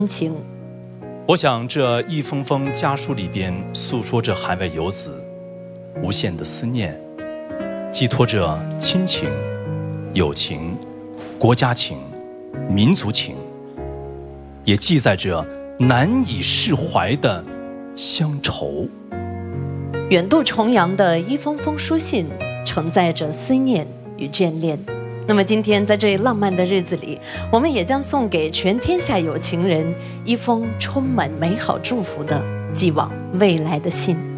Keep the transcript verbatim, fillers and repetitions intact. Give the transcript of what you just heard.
情。 我想这一封封家书里边诉说着海外游子无限的思念，寄托着亲情、友情、国家情、民族情，也记载着难以释怀的乡愁。 远渡重洋的一封封书信，承载着思念与眷恋。那么今天在这浪漫的日子里，我们也将送给全天下有情人一封充满美好祝福的寄往未来的信。